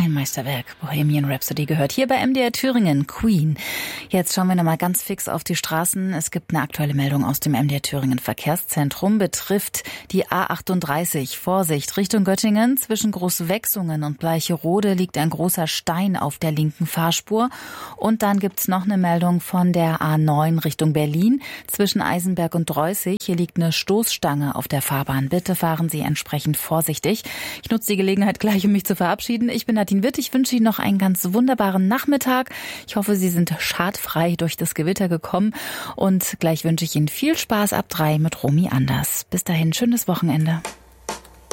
Ein Meisterwerk, Bohemian Rhapsody gehört hier bei MDR Thüringen, Queen. Jetzt schauen wir nochmal ganz fix auf die Straßen. Es gibt eine aktuelle Meldung aus dem MDR Thüringen Verkehrszentrum, betrifft die A38. Vorsicht, Richtung Göttingen. Zwischen Großwechsungen und Bleicherode liegt ein großer Stein auf der linken Fahrspur. Und dann gibt's noch eine Meldung von der A9 Richtung Berlin. Zwischen Eisenberg und Dreußig. Hier liegt eine Stoßstange auf der Fahrbahn. Bitte fahren Sie entsprechend vorsichtig. Ich nutze die Gelegenheit gleich, um mich zu verabschieden. Ich bin Nadine Witt. Ich wünsche Ihnen noch einen ganz wunderbaren Nachmittag. Ich hoffe, Sie sind schadfrei durch das Gewitter gekommen. Und gleich wünsche ich Ihnen viel Spaß ab 3 mit Romy Anders. Bis dahin, schönes Wochenende.